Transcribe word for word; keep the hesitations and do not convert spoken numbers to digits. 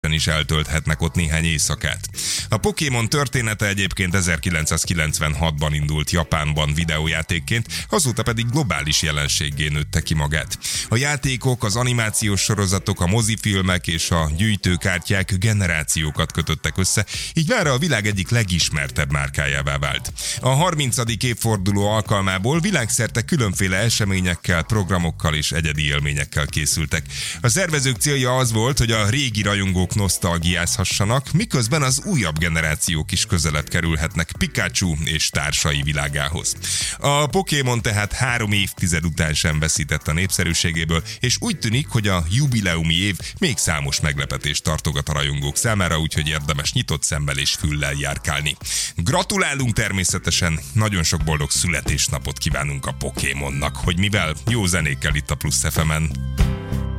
is eltölthetnek ott néhány éjszakát. A Pokémon története egyébként ezerkilencszázkilencvenhatban indult Japánban videójátékként, azóta pedig globális jelenséggé nőtte ki magát. A játékok, az animációs sorozatok, a mozifilmek és a gyűjtőkártyák generációkat kötöttek össze, így mára a világ egyik legismertebb márkájává vált. A harmincadik évforduló alkalmából világszerte különféle eseményekkel, programokkal és egyedi élményekkel készültek. A szervezők célja az volt, hogy a régi rajongók nosztalgiázhassanak, miközben az újabb generációk is közelebb kerülhetnek Pikachu és társai világához. A Pokémon tehát három évtized után sem veszített a népszerűségéből, és úgy tűnik, hogy a jubileumi év még számos meglepetést tartogat a rajongók számára, úgyhogy érdemes nyitott szemmel és füllel járkálni. Gratulálunk természetesen, nagyon sok boldog születésnapot kívánunk a Pokémonnak, hogy mivel jó zenékkel itt a Plusz ef emen.